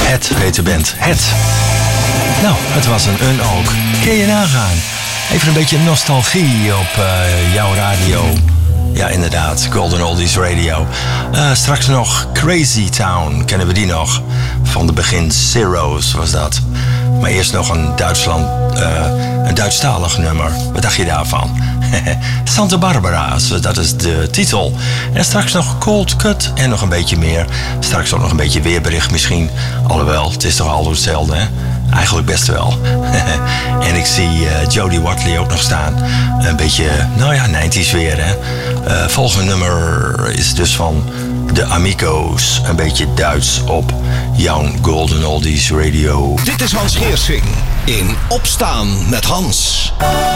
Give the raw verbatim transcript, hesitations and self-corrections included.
Het heet de band. Het. Nou, het was een un ook. Kun je nagaan. Even een beetje nostalgie op uh, jouw radio. Ja, inderdaad. Golden Oldies Radio. Uh, straks nog Crazy Town. Kennen we die nog? Van de begin Zero's was dat. Maar eerst nog een Duitsland, uh, een Duitsstalig nummer. Wat dacht je daarvan? Santa Barbara's, dat is de titel. En straks nog Cold Cut en nog een beetje meer. Straks ook nog een beetje weerbericht misschien. Alhoewel, het is toch altijd hetzelfde, hè? Eigenlijk best wel. En ik zie uh, Jody Watley ook nog staan. Een beetje, nou ja, negentig weer, hè? Uh, volgende nummer is dus van de Amigos. Een beetje Duits op jouw Golden Oldies Radio. Dit is Hans Geersing in Opstaan met Hans.